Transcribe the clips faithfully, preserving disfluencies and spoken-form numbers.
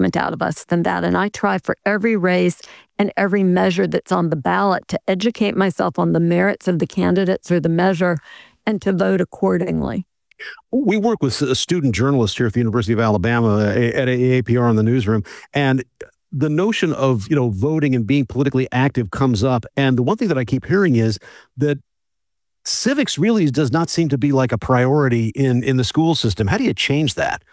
statement out of us than that. And I try for every race and every measure that's on the ballot to educate myself on the merits of the candidates or the measure and to vote accordingly. We work with a student journalist here at the University of Alabama at A A P R in the newsroom, and the notion of, you know, voting and being politically active comes up. And the one thing that I keep hearing is that civics really does not seem to be like a priority in, in the school system. How do you change that?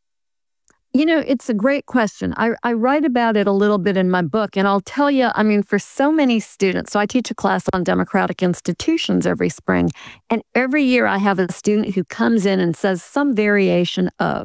You know, it's a great question. I, I write about it a little bit in my book, and I'll tell you, I mean, for so many students, so I teach a class on democratic institutions every spring, and every year I have a student who comes in and says some variation of,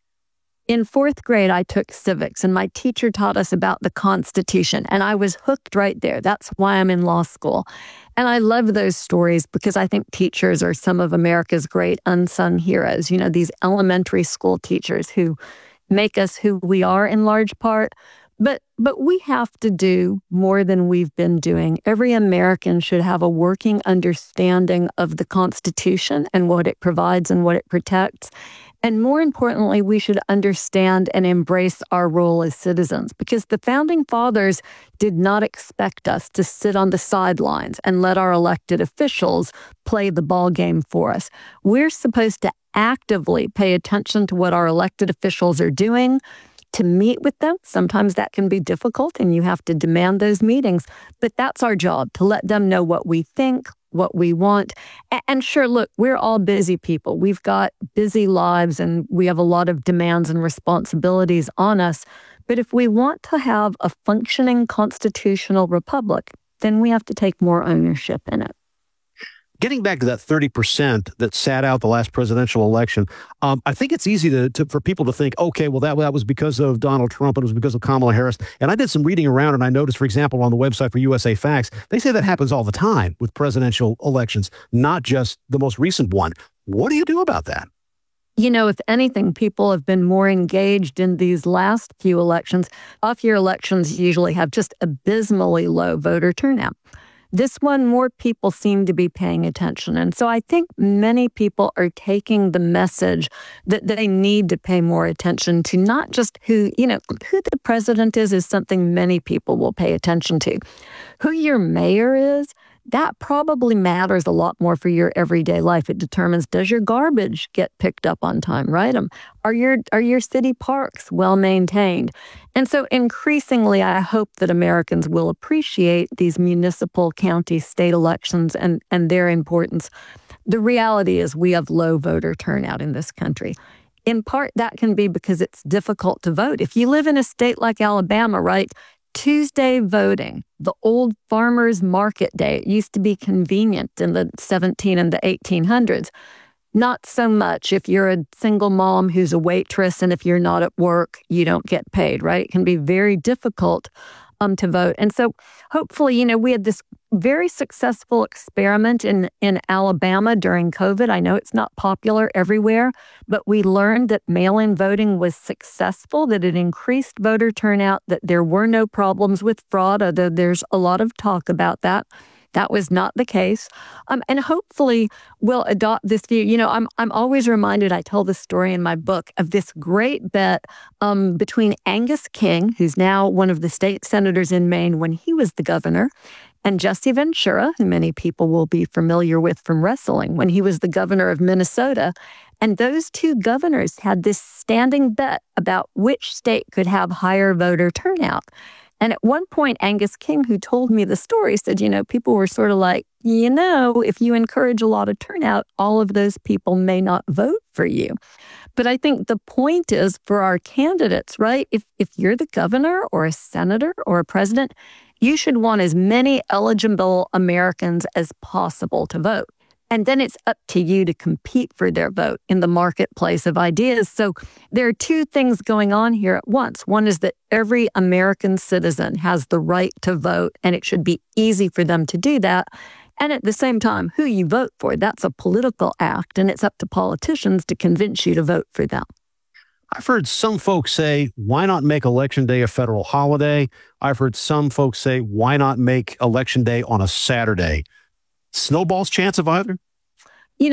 in fourth grade, I took civics, and my teacher taught us about the Constitution, and I was hooked right there. That's why I'm in law school. And I love those stories because I think teachers are some of America's great unsung heroes. You know, these elementary school teachers who make us who we are in large part. But but we have to do more than we've been doing. Every American should have a working understanding of the Constitution and what it provides and what it protects. And more importantly, we should understand and embrace our role as citizens, because the Founding Fathers did not expect us to sit on the sidelines and let our elected officials play the ball game for us. We're supposed to actively pay attention to what our elected officials are doing, to meet with them. Sometimes that can be difficult and you have to demand those meetings, but that's our job, to let them know what we think, what we want. And sure, look, we're all busy people. We've got busy lives and we have a lot of demands and responsibilities on us. But if we want to have a functioning constitutional republic, then we have to take more ownership in it. Getting back to that thirty percent that sat out the last presidential election, um, I think it's easy to, to for people to think, okay, well, that, that was because of Donald Trump and it was because of Kamala Harris. And I did some reading around and I noticed, for example, on the website for U S A Facts, they say that happens all the time with presidential elections, not just the most recent one. What do you do about that? You know, if anything, people have been more engaged in these last few elections. Off-year elections usually have just abysmally low voter turnout. This one, more people seem to be paying attention. And so I think many people are taking the message that they need to pay more attention to, not just who, you know, who the president is, is something many people will pay attention to. Who your mayor is, that probably matters a lot more for your everyday life. It determines, does your garbage get picked up on time, right? Um, are your are your city parks well maintained? And so increasingly, I hope that Americans will appreciate these municipal, county, state elections and, and their importance. The reality is we have low voter turnout in this country. In part, that can be because it's difficult to vote. If you live in a state like Alabama, right, Tuesday voting, the old farmers market day, it used to be convenient in the seventeen and the eighteen hundreds. Not so much if you're a single mom who's a waitress and if you're not at work, you don't get paid, right? It can be very difficult um, to vote. And so hopefully, you know, we had this very successful experiment in, in Alabama during COVID. I know it's not popular everywhere, but we learned that mail-in voting was successful, that it increased voter turnout, that there were no problems with fraud, although there's a lot of talk about that. That was not the case. Um, and hopefully we'll adopt this view. You know, I'm I'm always reminded, I tell this story in my book, of this great bet um, between Angus King, who's now one of the state senators in Maine when he was the governor, and Jesse Ventura, who many people will be familiar with from wrestling, when he was the governor of Minnesota. And those two governors had this standing bet about which state could have higher voter turnout. And at one point, Angus King, who told me the story, said, you know, people were sort of like, you know, if you encourage a lot of turnout, all of those people may not vote for you. But I think the point is for our candidates, right? If if you're the governor or a senator or a president, you should want as many eligible Americans as possible to vote. And then it's up to you to compete for their vote in the marketplace of ideas. So there are two things going on here at once. One is that every American citizen has the right to vote, and it should be easy for them to do that. And at the same time, who you vote for, that's a political act, and it's up to politicians to convince you to vote for them. I've heard some folks say, why not make Election Day a federal holiday? I've heard some folks say, why not make Election Day on a Saturday? Snowball's chance of either? You know,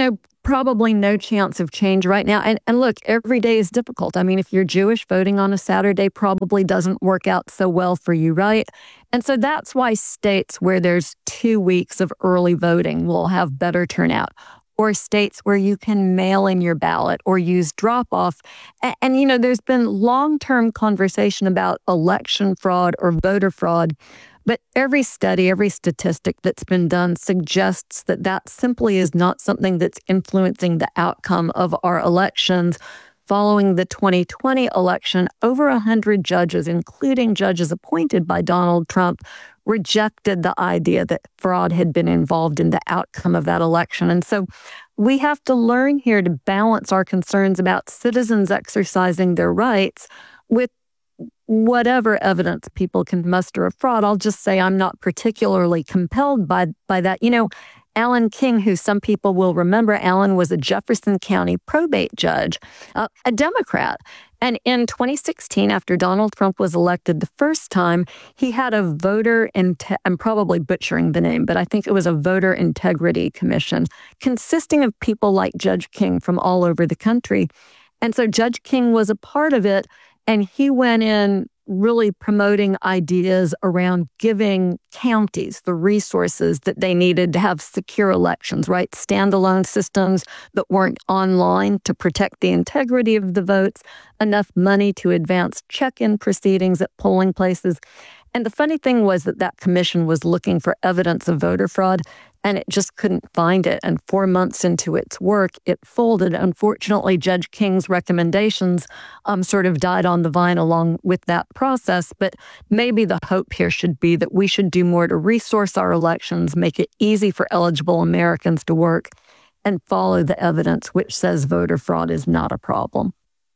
probably no chance of change right now. And, and look, every day is difficult. I mean, if you're Jewish, voting on a Saturday probably doesn't work out so well for you, right? And so that's why states where there's two weeks of early voting will have better turnout, or states where you can mail in your ballot or use drop-off. And, and you know, there's been long-term conversation about election fraud or voter fraud. But every study, every statistic that's been done suggests that that simply is not something that's influencing the outcome of our elections. Following the twenty twenty election, over one hundred judges, including judges appointed by Donald Trump, rejected the idea that fraud had been involved in the outcome of that election. And so we have to learn here to balance our concerns about citizens exercising their rights with whatever evidence people can muster of fraud. I'll just say I'm not particularly compelled by by that. You know, Alan King, who some people will remember, Alan was a Jefferson County probate judge, uh, a Democrat. And in twenty sixteen, after Donald Trump was elected the first time, he had a voter, inte- I'm probably butchering the name, but I think it was a voter integrity commission consisting of people like Judge King from all over the country. And so Judge King was a part of it. And he went in really promoting ideas around giving counties the resources that they needed to have secure elections, right? Standalone systems that weren't online to protect the integrity of the votes, enough money to advance check-in proceedings at polling places. And the funny thing was that that commission was looking for evidence of voter fraud, and it just couldn't find it. And four months into its work, it folded. Unfortunately, Judge King's recommendations um, sort of died on the vine along with that process. But maybe the hope here should be that we should do more to resource our elections, make it easy for eligible Americans to work, and follow the evidence which says voter fraud is not a problem.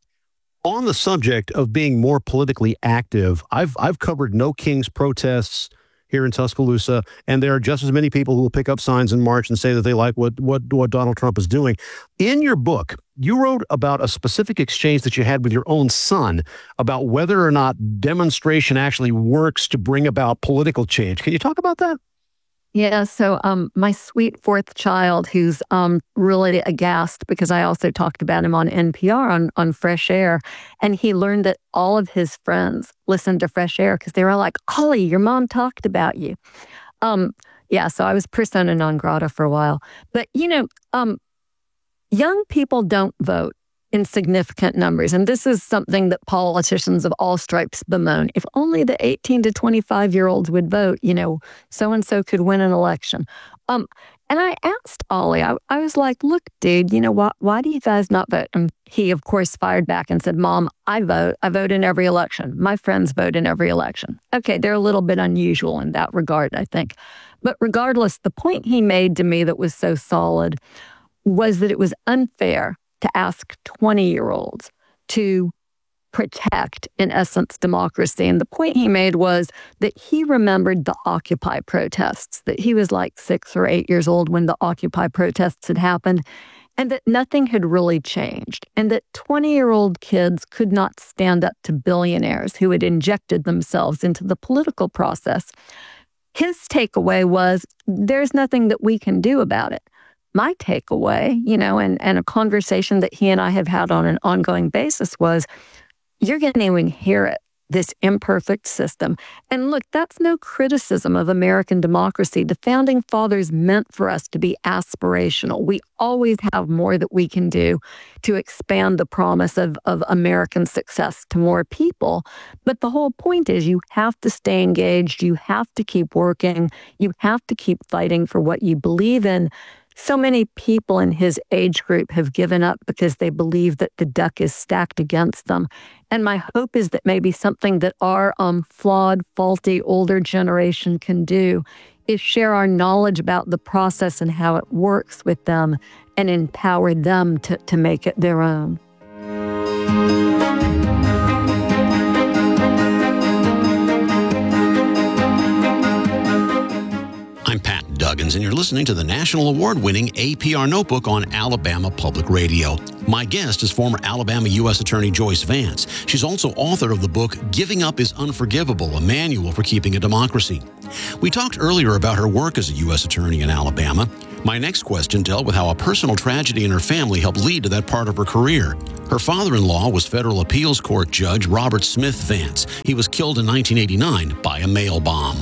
On the subject of being more politically active, I've I've covered No Kings protests here in Tuscaloosa, and there are just as many people who will pick up signs and march and say that they like what what what Donald Trump is doing. In your book, you wrote about a specific exchange that you had with your own son about whether or not demonstration actually works to bring about political change. Can you talk about that? Yeah, so um, my sweet fourth child, who's um, really aghast because I also talked about him on N P R on, on Fresh Air, and he learned that all of his friends listened to Fresh Air because they were like, Ollie, your mom talked about you. Um, yeah, so I was persona non grata for a while. But, you know, um, young people don't vote in significant numbers. And this is something that politicians of all stripes bemoan. If only the eighteen to twenty-five-year-olds would vote, you know, so-and-so could win an election. Um, and I asked Ollie, I, I was like, look, dude, you know, why, why do you guys not vote? And he, of course, fired back and said, Mom, I vote. I vote in every election. My friends vote in every election. Okay, they're a little bit unusual in that regard, I think. But regardless, the point he made to me that was so solid was that it was unfair to ask twenty-year-olds to protect, in essence, democracy. And the point he made was that he remembered the Occupy protests, that he was like six or eight years old when the Occupy protests had happened, and that nothing had really changed, and that twenty-year-old kids could not stand up to billionaires who had injected themselves into the political process. His takeaway was, there's nothing that we can do about it. My takeaway, you know, and, and a conversation that he and I have had on an ongoing basis was, you're going to inherit this imperfect system. And look, that's no criticism of American democracy. The founding fathers meant for us to be aspirational. We always have more that we can do to expand the promise of, of American success to more people. But the whole point is you have to stay engaged. You have to keep working. You have to keep fighting for what you believe in. So many people in his age group have given up because they believe that the deck is stacked against them. And my hope is that maybe something that our um, flawed, faulty, older generation can do is share our knowledge about the process and how it works with them and empower them to, to make it their own. I'm Pat Duggins, and you're listening to the national award-winning A P R Notebook on Alabama Public Radio. My guest is former Alabama U S Attorney Joyce Vance. She's also author of the book Giving Up is Unforgivable, a manual for keeping a democracy. We talked earlier about her work as a U S attorney in Alabama, My next question dealt with how a personal tragedy in her family helped lead to that part of her career. Her father-in-law was federal appeals court judge Robert Smith Vance. He was killed in nineteen eighty-nine by a mail bomb.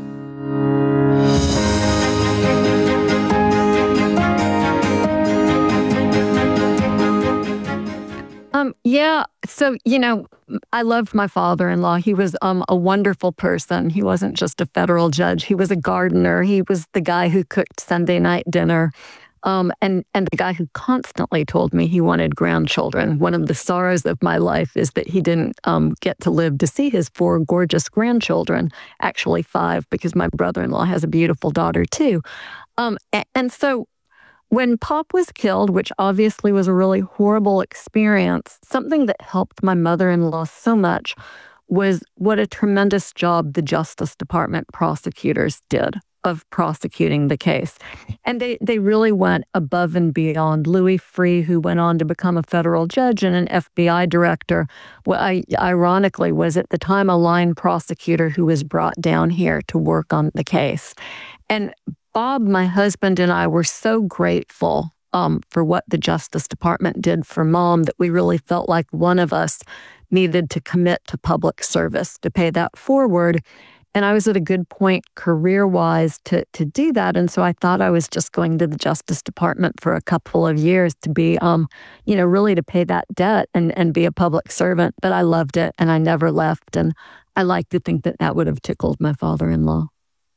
Um, yeah. So, you know, I loved my father-in-law. He was um, a wonderful person. He wasn't just a federal judge. He was a gardener. He was the guy who cooked Sunday night dinner. Um, and, and the guy who constantly told me he wanted grandchildren. One of the sorrows of my life is that he didn't um, get to live to see his four gorgeous grandchildren, actually five, because my brother-in-law has a beautiful daughter too. Um, and, and so when Pop was killed, which obviously was a really horrible experience, something that helped my mother-in-law so much was what a tremendous job the Justice Department prosecutors did of prosecuting the case. And they, they really went above and beyond. Louis Freeh, who went on to become a federal judge and an F B I director, well, I, ironically was at the time a line prosecutor who was brought down here to work on the case. And Bob, my husband, and I were so grateful um, for what the Justice Department did for Mom that we really felt like one of us needed to commit to public service, to pay that forward. And I was at a good point career-wise to, to do that. And so I thought I was just going to the Justice Department for a couple of years to be, um, you know, really to pay that debt and, and be a public servant. But I loved it and I never left. And I like to think that that would have tickled my father-in-law.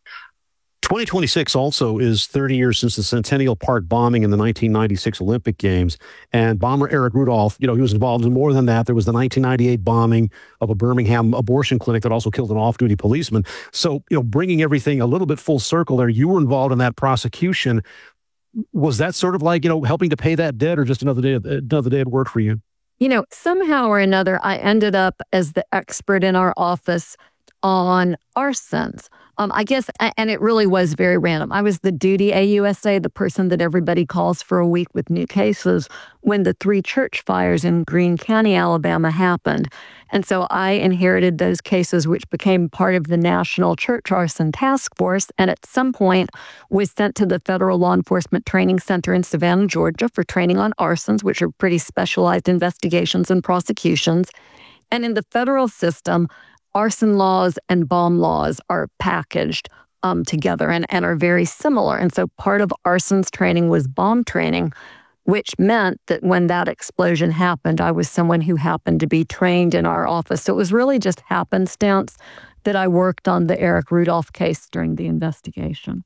twenty twenty-six also is thirty years since the Centennial Park bombing in the nineteen ninety-six Olympic Games. And bomber Eric Rudolph, you know, he was involved in more than that. There was the nineteen ninety-eight bombing of a Birmingham abortion clinic that also killed an off-duty policeman. So, you know, bringing everything a little bit full circle there, you were involved in that prosecution. Was that sort of like, you know, helping to pay that debt or just another day, another day at work for you? You know, somehow or another, I ended up as the expert in our office on arsons. Um, I guess, and it really was very random. I was the duty A U S A, the person that everybody calls for a week with new cases when the three church fires in Greene County, Alabama happened. And so I inherited those cases, which became part of the National Church Arson Task Force. And at some point was sent to the Federal Law Enforcement Training Center in Savannah, Georgia for training on arsons, which are pretty specialized investigations and prosecutions. And in the federal system, arson laws and bomb laws are packaged um, together and, and are very similar. And so part of arson's training was bomb training, which meant that when that explosion happened, I was someone who happened to be trained in our office. So it was really just happenstance that I worked on the Eric Rudolph case during the investigation.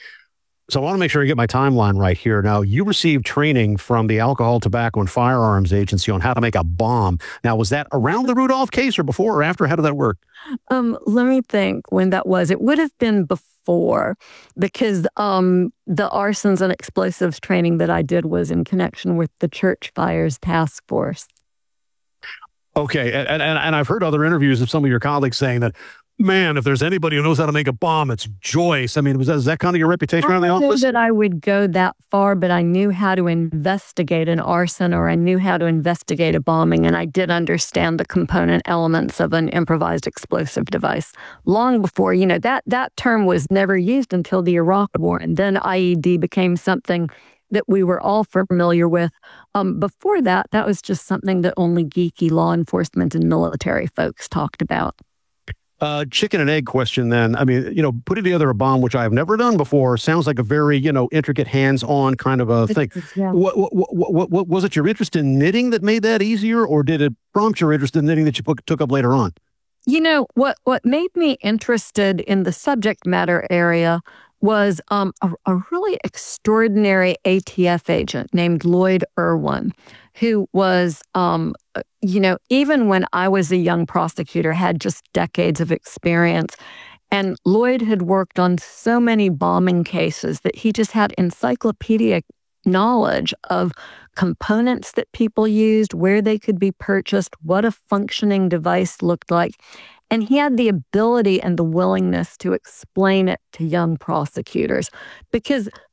So I want to make sure I get my timeline right here. Now, you received training from the Alcohol, Tobacco, and Firearms Agency on how to make a bomb. Now, was that around the Rudolph case or before or after? How did that work? Um, let me think when that was. It would have been before because um, the arsons and explosives training that I did was in connection with the Church Fires Task Force. Okay. And, and, and I've heard other interviews of some of your colleagues saying that, man, if there's anybody who knows how to make a bomb, it's Joyce. I mean, was that, is that kind of your reputation around the office? I don't know that I would go that far, but I knew how to investigate an arson or I knew how to investigate a bombing, and I did understand the component elements of an improvised explosive device. Long before, you know, that, that term was never used until the Iraq War, and then I E D became something that we were all familiar with. Um, before that, that was just something that only geeky law enforcement and military folks talked about. Uh, chicken and egg question then. I mean, you know, putting together a bomb, which I've never done before, sounds like a very, you know, intricate hands-on kind of a thing. Yeah. What, what, what, what, what was it your interest in knitting that made that easier, or did it prompt your interest in knitting that you put, took up later on? You know, what, what made me interested in the subject matter area was um, a, a really extraordinary A T F agent named Lloyd Irwin, who was, um, you know, even when I was a young prosecutor, had just decades of experience. And Lloyd had worked on so many bombing cases that he just had encyclopedic knowledge of components that people used, where they could be purchased, what a functioning device looked like. And he had the ability and the willingness to explain it to young prosecutors, because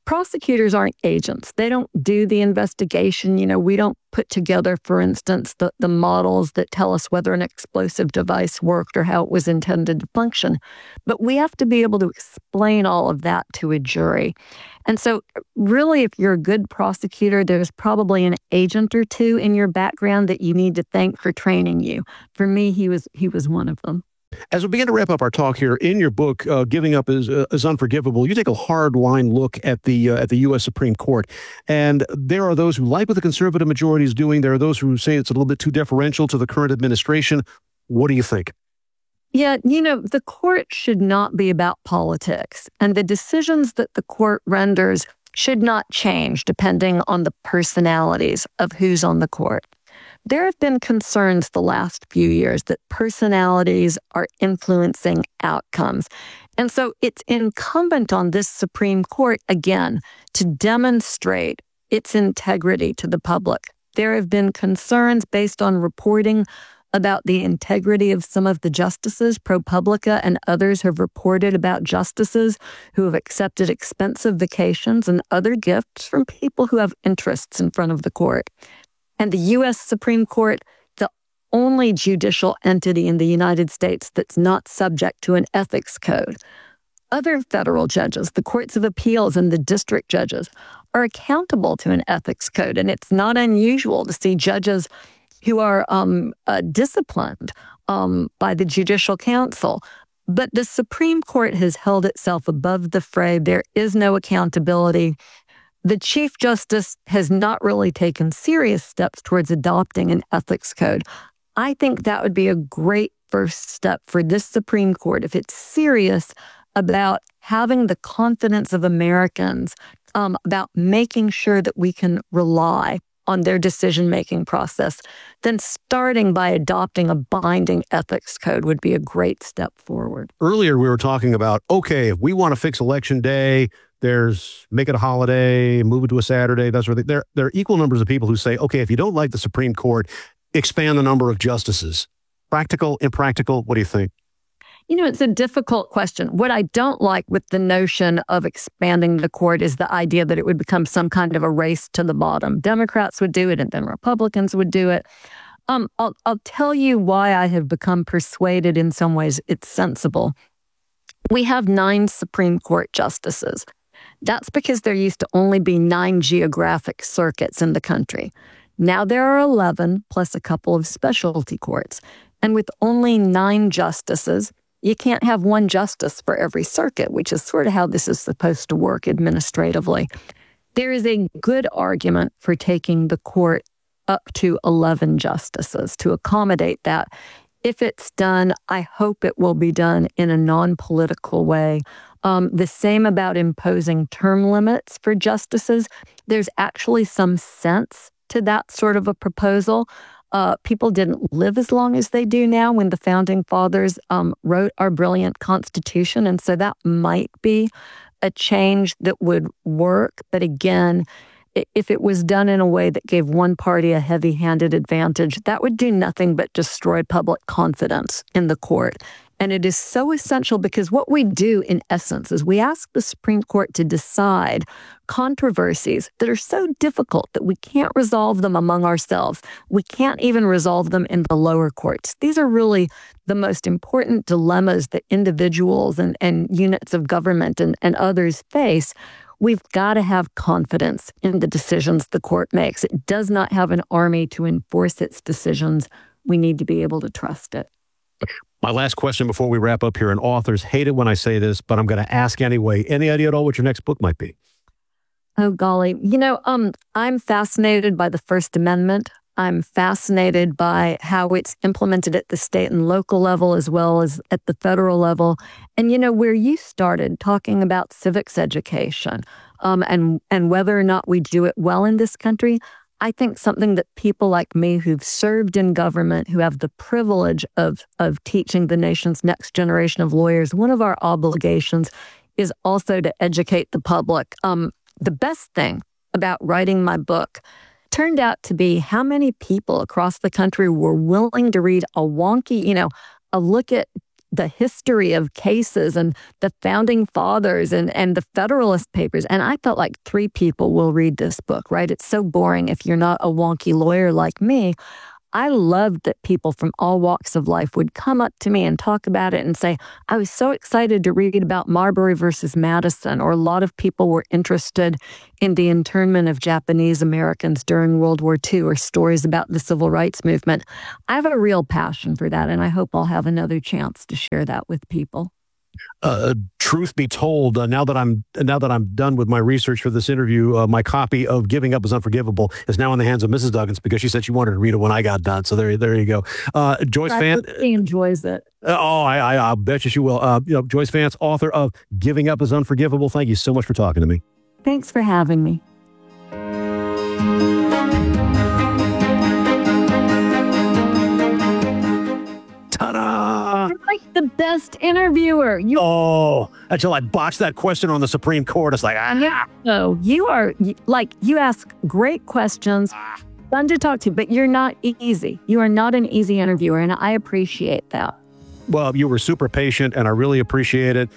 prosecutors aren't agents. They don't do the investigation. You know, we don't put together, for instance, the, the models that tell us whether an explosive device worked or how it was intended to function. But we have to be able to explain all of that to a jury. And so really, if you're a good prosecutor, there's probably an agent or two in your background that you need to thank for training you. For me, he was he was one of them. As we begin to wrap up our talk here, in your book, uh, Giving Up is, uh, is Unforgivable, you take a hard line look at the uh, at the U S Supreme Court. And there are those who like what the conservative majority is doing. There are those who say it's a little bit too deferential to the current administration. What do you think? Yeah, you know, the court should not be about politics. And the decisions that the court renders should not change depending on the personalities of who's on the court. There have been concerns the last few years that personalities are influencing outcomes. And so it's incumbent on this Supreme Court, again, to demonstrate its integrity to the public. There have been concerns based on reporting about the integrity of some of the justices. ProPublica and others have reported about justices who have accepted expensive vacations and other gifts from people who have interests in front of the court. And the U S Supreme Court, the only judicial entity in the United States that's not subject to an ethics code. Other federal judges, the courts of appeals and the district judges, are accountable to an ethics code. And it's not unusual to see judges who are um, uh, disciplined um, by the Judicial Council. But the Supreme Court has held itself above the fray. There is no accountability. The Chief Justice has not really taken serious steps towards adopting an ethics code. I think that would be a great first step for this Supreme Court if it's serious about having the confidence of Americans, um, about making sure that we can rely on their decision-making process. Then starting by adopting a binding ethics code would be a great step forward. Earlier, we were talking about, okay, if we want to fix Election Day, there's make it a holiday, move it to a Saturday, that sort of thing. There, there are equal numbers of people who say, okay, if you don't like the Supreme Court, expand the number of justices. Practical, impractical, what do you think? You know, it's a difficult question. What I don't like with the notion of expanding the court is the idea that it would become some kind of a race to the bottom. Democrats would do it and then Republicans would do it. Um, I'll, I'll tell you why I have become persuaded in some ways it's sensible. We have nine Supreme Court justices. That's because there used to only be nine geographic circuits in the country. Now there are eleven, plus a couple of specialty courts. And with only nine justices, you can't have one justice for every circuit, which is sort of how this is supposed to work administratively. There is a good argument for taking the court up to eleven justices to accommodate that. If it's done, I hope it will be done in a non-political way. Um, the same about imposing term limits for justices. There's actually some sense to that sort of a proposal. Uh, people didn't live as long as they do now when the Founding Fathers um, wrote our brilliant Constitution. And so that might be a change that would work. But again, if it was done in a way that gave one party a heavy-handed advantage, that would do nothing but destroy public confidence in the court. And it is so essential because what we do, in essence, is we ask the Supreme Court to decide controversies that are so difficult that we can't resolve them among ourselves. We can't even resolve them in the lower courts. These are really the most important dilemmas that individuals and, and units of government and, and others face. We've got to have confidence in the decisions the court makes. It does not have an army to enforce its decisions. We need to be able to trust it. My last question before we wrap up here, and authors hate it when I say this, but I'm going to ask anyway. Any idea at all what your next book might be? Oh, golly. You know, um, I'm fascinated by the First Amendment. I'm fascinated by how it's implemented at the state and local level as well as at the federal level. And, you know, where you started talking about civics education um, and, and whether or not we do it well in this country, I think something that people like me who've served in government, who have the privilege of, of teaching the nation's next generation of lawyers, one of our obligations is also to educate the public. Um, the best thing about writing my book turned out to be how many people across the country were willing to read a wonky, you know, a look at the history of cases and the founding fathers and, and the Federalist Papers. And I felt like three people will read this book, right? It's so boring if you're not a wonky lawyer like me. I loved that people from all walks of life would come up to me and talk about it and say, I was so excited to read about Marbury versus Madison, or a lot of people were interested in the internment of Japanese Americans during World War Two, or stories about the civil rights movement. I have a real passion for that, and I hope I'll have another chance to share that with people. Uh, truth be told, uh, now that I'm now that I'm done with my research for this interview, uh, my copy of Giving Up is Unforgivable is now in the hands of Missus Duggins, because she said she wanted to read it when I got done. So there, there you go. Uh, Joyce Vance. She enjoys it. Uh, oh, I, I, I'll bet you she will. Uh, you know, Joyce Vance, author of Giving Up is Unforgivable. Thank you so much for talking to me. Thanks for having me. Ta-da! You're like the best interviewer. You Oh, until I botched that question on the Supreme Court. It's like, ah, yeah. know, you are like, you ask great questions, fun to talk to, but you're not easy. You are not an easy interviewer, and I appreciate that. Well, you were super patient, and I really appreciate it.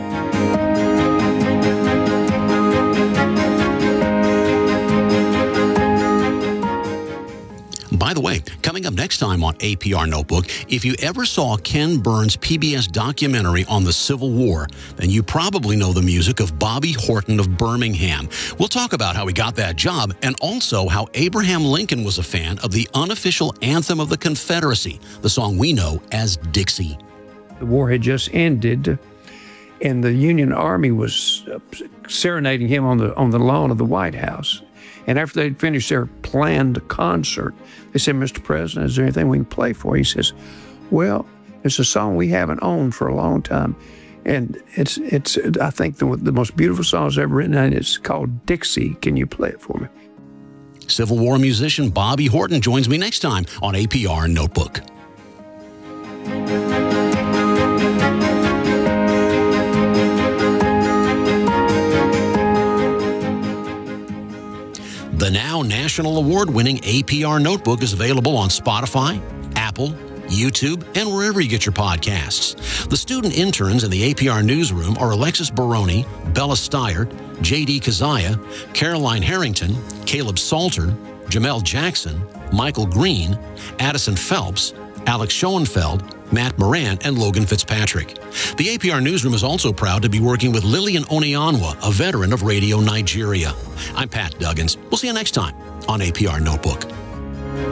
By the way, coming up next time on A P R Notebook, if you ever saw Ken Burns' P B S documentary on the Civil War, then you probably know the music of Bobby Horton of Birmingham. We'll talk about how he got that job, and also how Abraham Lincoln was a fan of the unofficial anthem of the Confederacy, the song we know as Dixie. The war had just ended, and the Union Army was serenading him on the on the lawn of the White House. And after they'd finished their planned concert, they said, Mister President, is there anything we can play for you? He says, well, it's a song we haven't owned for a long time. And it's, it's I think, the, the most beautiful song I've ever written, and it's called Dixie. Can you play it for me? Civil War musician Bobby Horton joins me next time on A P R Notebook. The now national award-winning A P R Notebook is available on Spotify, Apple, YouTube, and wherever you get your podcasts. The student interns in the A P R newsroom are Alexis Baroni, Bella Steyert, J D Kazaya, Caroline Harrington, Caleb Salter, Jamel Jackson, Michael Green, Addison Phelps, Alex Schoenfeld, Matt Moran, and Logan Fitzpatrick. The A P R Newsroom is also proud to be working with Lillian Onyanwa, a veteran of Radio Nigeria. I'm Pat Duggins. We'll see you next time on A P R Notebook.